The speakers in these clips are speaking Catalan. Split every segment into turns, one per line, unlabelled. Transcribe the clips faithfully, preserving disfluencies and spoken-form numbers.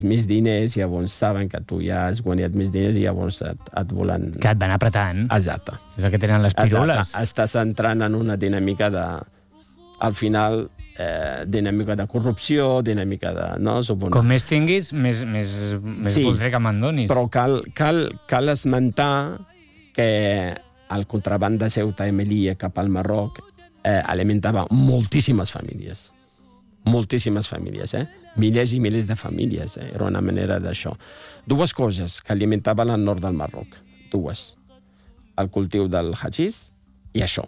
més diners, llavors saben que tu ja has guanyat més diners i llavors et, et volen...
Que et van apretant.
Exacte.
És el que tenen les pirules.
Exacte. Estàs entrant en una dinàmica de... Al final, eh, dinàmica de corrupció, dinàmica de... No? Suposo...
Com més tinguis, més, més, més
sí,
voldré que m'endonis.
Però cal, cal, cal esmentar que el contraban de Ceuta i Melilla cap al Marroc eh, alimentava moltíssimes famílies. Moltíssimes famílies, eh? Milers i milers de famílies, eh? Era una manera d'això. Dues coses que alimentaven al nord del Marroc. Dues. El cultiu del hachís i això.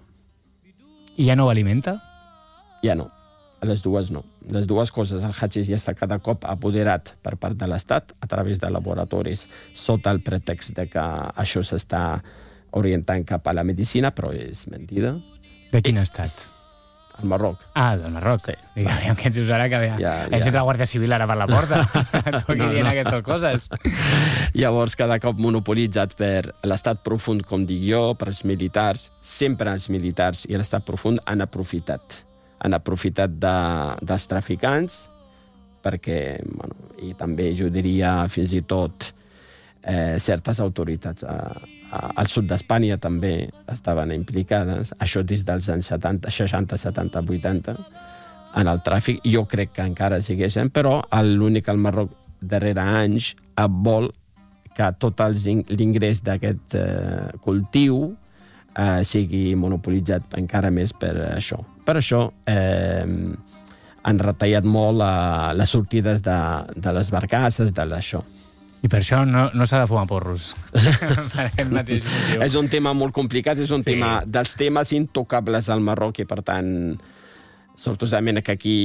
I ja no ho alimenta?
Ja no. Les dues no. Les dues coses, el hachís ja està cada cop apoderat per part de l'Estat a través de laboratoris sota el pretext de que això s'està orientant cap a la medicina, però és mentida.
De quin estat?
Al Marroc.
Ah, del Marroc.
Sí.
Digue, aviam què ens dius ara, que ja,
ja,
ja.
ja.
la Guàrdia Civil ara per la porta. Tu aquí no, dient no. aquestes coses.
Llavors, cada cop monopolitzat per l'estat profund, com dic jo, per els militars, sempre els militars i l'estat profund han aprofitat. Han aprofitat de, dels traficants, perquè, bueno, i també jo diria fins i tot eh, certes autoritats a, al sud d'Espanya també estaven implicades, això des dels anys setanta, seixanta, setanta, vuitanta, en el tràfic. Jo crec que encara segueixen, però l'únic al Marroc darrere anys vol que tot l'ingrés d'aquest eh, cultiu eh, sigui monopolitzat encara més per això. Per això eh, han retallat molt eh, les sortides de, de les barcasses, de l'això.
I per això no, no s'ha de fumar porros. Per aquest mateix motiu.
És un tema molt complicat, és un sí. tema dels temes intocables al Marroc i, per tant, sortosament que aquí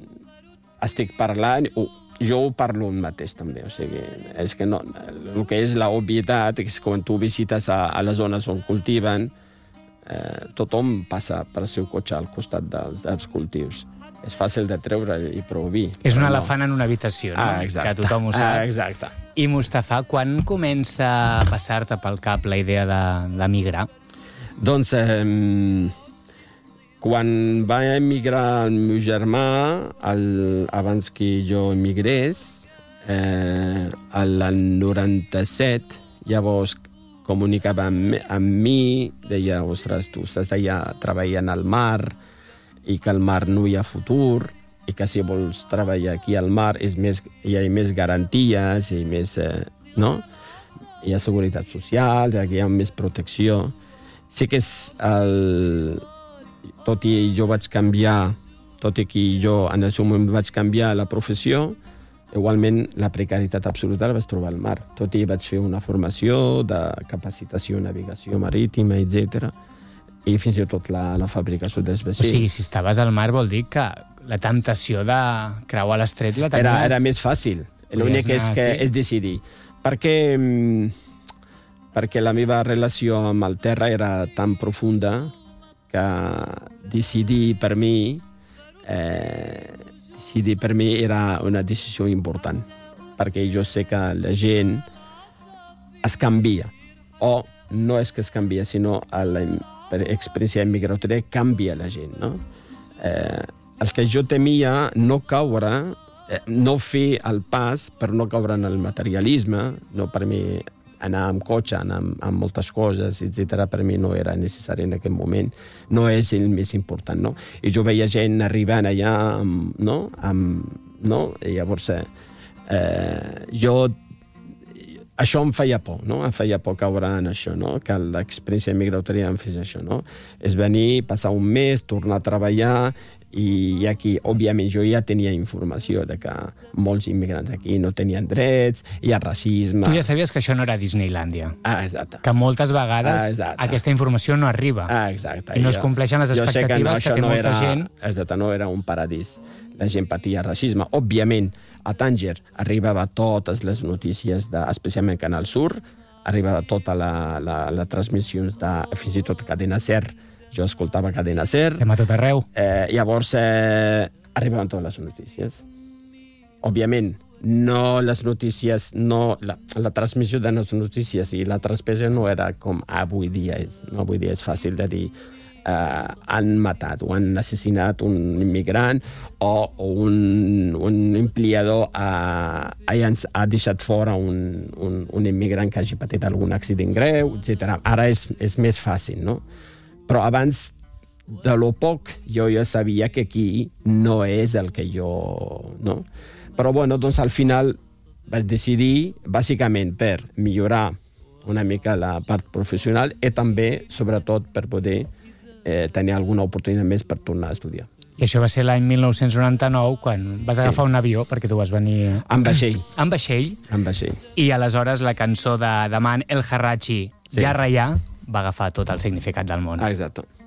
estic parlant, o jo ho parlo un mateix també, o sigui, és que no, el que és l'obvietat és que quan tu visites a, a les zones on cultiven, eh, tothom passa per el seu cotxe al costat dels, dels cultius. És fàcil de treure i prou vi.
És un
no.
elefant en una habitació, no?
Ah, exacte.
Que tothom ho sap.
Ah, exacte.
I, Mustafa, quan comença a passar-te pel cap la idea de, de migrar?
Doncs, eh, quan va emigrar el meu germà, el, abans que jo emigrés, eh, l'any noranta-set, llavors comunicava amb, amb mi, deia, ostres, tu estàs allà treballant al mar, i que al mar no hi ha futur, i que si vols treballar aquí al mar és més, hi ha més garanties, hi ha més, eh, no? Hi ha seguretat social, hi ha més protecció. Sí que és el... Tot i jo vaig canviar, tot i que jo en el seu moment vaig canviar la professió, igualment la precarietat absoluta la vaig trobar al mar. Tot i vaig fer una formació de capacitació, navegació marítima, etcètera, i fins i tot la, la fabricació dels vaixells.
O sigui, si estaves al mar vol dir que la temptació de creuar l'estret la tenies...
Era, era més fàcil. L'únic és que sí? és decidir. Perquè, perquè la meva relació amb el terra era tan profunda que decidir per mi, eh, decidir per mi era una decisió important. Perquè jo sé que la gent es canvia. O no és que es canvia, sinó a la per experiència migratòria canvia la gent, no? Eh, el que jo temia no caure, eh, no fer el pas per no caure en el materialisme, no per mi anar amb cotxe, anar amb, amb moltes coses, etcètera, per mi no era necessari en aquell moment, no és el més important, no? I jo veia gent arribant allà, amb, no? Amb, no? I llavors, eh, eh, jo això em feia por, no? Em feia por caure en això, no? Que l'experiència migratòria em fes això, no? És venir, passar un mes, tornar a treballar, i aquí, òbviament, jo ja tenia informació de que molts immigrants aquí no tenien drets, hi ha racisme...
Tu ja sabies que això no era Disneylàndia.
Ah, exacte.
Que moltes vegades ah, aquesta informació no arriba.
Ah, exacte.
I no es compleixen les expectatives que, no, que té
no
molta
era,
gent.
Exacte, no era un paradís. La gent patia racisme. Òbviament, a Tànger arribava totes les notícies, de, especialment Canal Sur, arribava tota la, la, la transmissions de, fins i tot Cadena Ser. Jo escoltava Cadena Ser.
Estem a tot arreu.
Eh, llavors, eh, arribaven totes les notícies. Òbviament, no les notícies, no, la, la transmissió de les notícies i la transmissió no era com avui dia és. No? Avui dia és fàcil de dir eh, han matat o han assassinat un immigrant o, o un, un empleador ha, ha, ha deixat fora un, un, un immigrant que hagi patit algun accident greu, etcètera. Ara és, és més fàcil, no? Però abans de lo poc jo ja sabia que aquí no és el que jo... No? Però bueno, doncs al final vaig decidir bàsicament per millorar una mica la part professional i també, sobretot, per poder eh, tenir alguna oportunitat més per tornar a estudiar.
I això va ser l'any mil nou-cents noranta-nou, quan vas
Sí.
agafar un avió, perquè tu vas venir...
Amb vaixell.
Amb vaixell.
Amb vaixell.
I aleshores la cançó de Daman El Harrachi,
Sí.
Ja Rayà, va agafar tot el significat del món.
Ah, exacte.